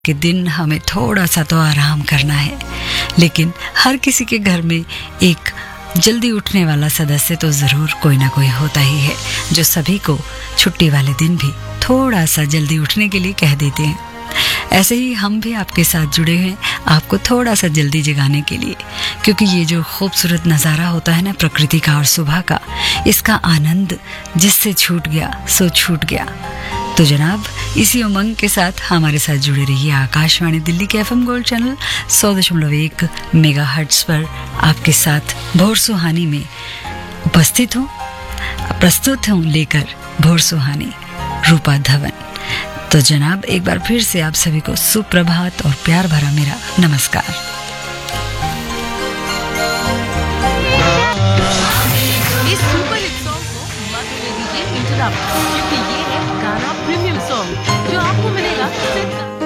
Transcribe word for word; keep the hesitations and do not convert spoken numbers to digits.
के दिन हमें थोड़ा सा तो आराम करना है, लेकिन हर किसी के घर में एक जल्दी उठने वाला सदस्य तो ज़रूर कोई ना कोई होता ही है, जो सभी को छुट्टी वाले दिन भी थोड़ा सा जल्दी उठने के लिए कह देते हैं। ऐसे ही हम भी आपके साथ जुड़े हैं, आपको थोड़ा सा जल्दी जगाने के लिए, क्योंकि ये जो खूबसूरत नज़ारा होता है ना प्रकृति का और सुबह का, इसका आनंद जिससे छूट गया सो छूट गया। तो जनाब, इसी उमंग के साथ हमारे साथ जुड़े रहिए आकाशवाणी दिल्ली के एफएम गोल्ड चैनल सौ दशमलव एक मेगा हर्ट्ज पर। आपके साथ भोर सुहानी में उपस्थित हूँ, प्रस्तुत हूँ लेकर भोर सुहानी रूपा धवन। तो जनाब, एक बार फिर से आप सभी को सुप्रभात और प्यार भरा मेरा नमस्कार। इस सुपर हिट सॉन्ग को मत ले दीजिए इंटरप्ट, क्योंकि ये है गाना प्रीमियम सॉन्ग जो आपको मिलेगा सिर्फ